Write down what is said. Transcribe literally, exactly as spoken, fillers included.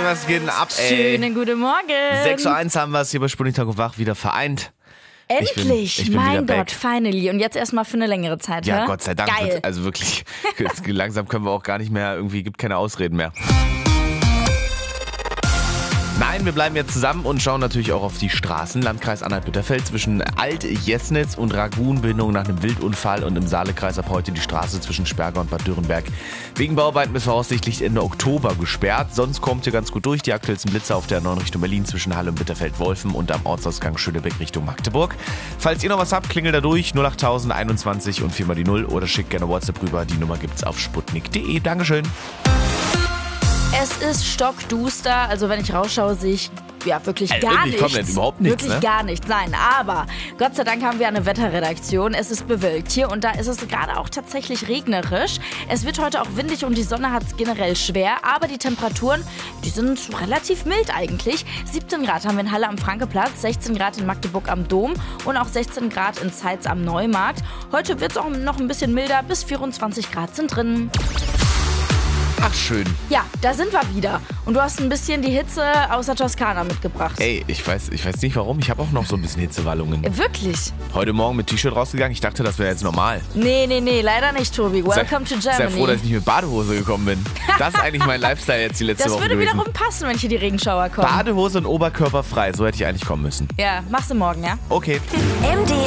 was geht denn ab, ey? Schönen guten Morgen. sechs Uhr eins haben wir es hier bei Sputnik Tag und Wach wieder vereint. Endlich, ich bin, ich bin mein wieder Gott, back. finally. Und jetzt erstmal für eine längere Zeit, Ja, hä? Gott sei Dank. Geil. Also wirklich, langsam können wir auch gar nicht mehr, irgendwie gibt keine Ausreden mehr. Nein, wir bleiben jetzt zusammen und schauen natürlich auch auf die Straßen. Landkreis Anhalt-Bitterfeld zwischen Alt-Jesnitz und Ragun-Bindung nach einem Wildunfall und im Saalekreis ab heute die Straße zwischen Sperger und Bad Dürrenberg wegen Bauarbeiten bis voraussichtlich Ende Oktober gesperrt. Sonst kommt ihr ganz gut durch. Die aktuellsten Blitze auf der neuen Richtung Berlin zwischen Halle und Bitterfeld-Wolfen und am Ortsausgang Schönebeck Richtung Magdeburg. Falls ihr noch was habt, klingelt da durch null acht tausend einundzwanzig und vier mal die null oder schickt gerne WhatsApp rüber. Die Nummer gibt's auf sputnik punkt de. Dankeschön. Es ist stockduster, also wenn ich rausschaue, sehe ich ja wirklich Ey, gar wirklich nichts. komplett überhaupt nichts, Wirklich ne? gar nichts, nein. Aber Gott sei Dank haben wir eine Wetterredaktion. Es ist bewölkt hier und da ist es gerade auch tatsächlich regnerisch. Es wird heute auch windig und die Sonne hat es generell schwer. Aber die Temperaturen, die sind relativ mild eigentlich. siebzehn Grad haben wir in Halle am Frankeplatz, sechzehn Grad in Magdeburg am Dom und auch sechzehn Grad in Zeitz am Neumarkt. Heute wird es auch noch ein bisschen milder, bis vierundzwanzig Grad sind drin. Ach, schön. Ja, da sind wir wieder. Und du hast ein bisschen die Hitze aus der Toskana mitgebracht. Ey, ich weiß, ich weiß nicht warum. Ich habe auch noch so ein bisschen Hitzewallungen. Wirklich? Heute Morgen mit T-Shirt rausgegangen. Ich dachte, das wäre jetzt normal. Nee, nee, nee, leider nicht, Tobi. Welcome to Germany. Sehr froh, dass ich nicht mit Badehose gekommen bin. Das ist eigentlich mein Lifestyle jetzt die letzte Das Woche würde gewesen. wiederum passen, wenn hier die Regenschauer kommen. Badehose und Oberkörper frei. So hätte ich eigentlich kommen müssen. Ja, machst du morgen, ja? Okay. M D